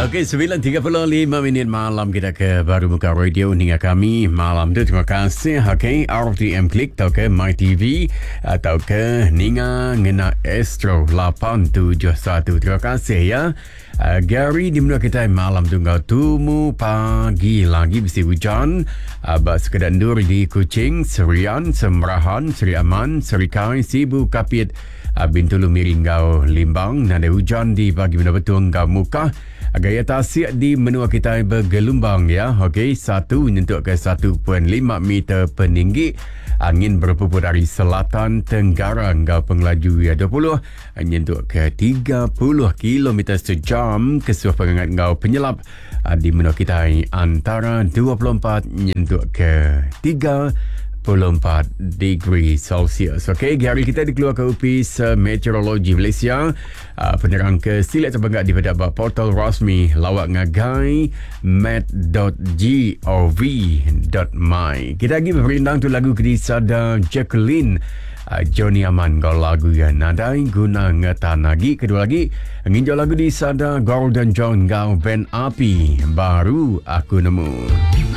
Okey, 9.35 malam kita ke baru buka radio hingga kami malam tu. Terima kasih. Okey, RTM Klik atau ke MyTV atau ke Ninga Ngena Astro 871. Terima kasih ya. Gary di mana kita malam tu kau tumu pagi lagi besi hujan. Bas kedandur di Kuching, Serian, Semerahan, Seri Aman, Serikai, Sibu, Kapit, Bintulu Miringgau, Limbang. Nada hujan di pagi mana betul kau muka. Gaya tasik di menua kita bergelombang ya. Okey, 1 menyentuh ke 1.5 meter peninggi. Angin berpupur dari selatan tenggara hingga pengelaju ya 20 menyentuh ke 30 km sejam. Kesuah pengangkat ngau penyelap di menua kita antara 24 menyentuh ke 34 degree Celsius. Okey, hari kita dikeluarkan Office Meteorologi Malaysia. Penerang ke silat terbengak daripada portal rasmi lawak ngagai met.gov.my. Kita lagi berperindang tu lagu Kedisada Jacqueline Johnny Aman kau lagu yang nadai guna ngetan lagi. Kedua lagi nginjau lagu di Sada Golden John Gau Ben Api Baru Aku Nemu.